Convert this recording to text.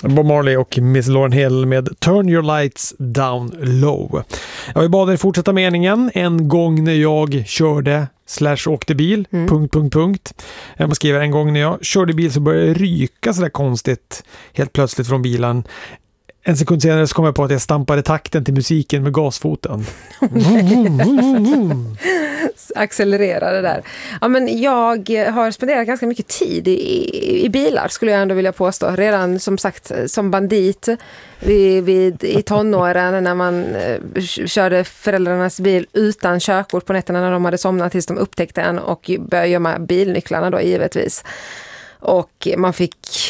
Bob Marley och Miss Lauryn Hill med Turn Your Lights Down Low. Vi bad er fortsätta meningen. En gång när jag körde /åkte bil, ... Man skriver en gång när jag körde bil så började det ryka så där konstigt helt plötsligt från bilen. En sekund senare så kom jag på att jag stampade takten till musiken med gasfoten. Accelererade där. Ja, men jag har spenderat ganska mycket tid i bilar, skulle jag ändå vilja påstå. Redan som sagt som bandit i tonåren när man körde föräldrarnas bil utan körkort på nätterna när de hade somnat tills de upptäckte en och började gömma bilnycklarna då givetvis. Och man fick